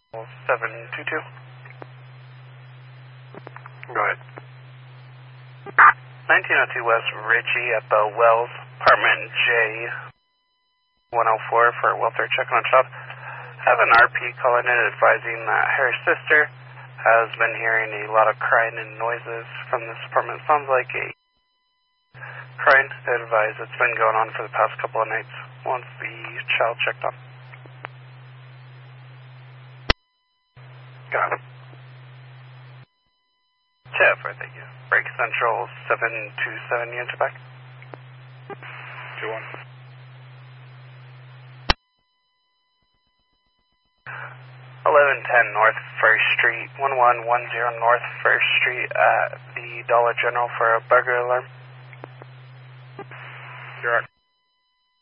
722. Go ahead. 1902 West Ritchie at the Wells, apartment J104 for a welfare check on a child. Have an RP calling in advising that her sister has been hearing a lot of crying and noises from this apartment. Sounds like a crying. Advise it's been going on for the past couple of nights. Wants the child checked on. Got him. Chef, thank you. Break Central 727, you answer back. 2-1. 1110 North 1st Street, 1110 North 1st Street at the Dollar General for a burglar alarm.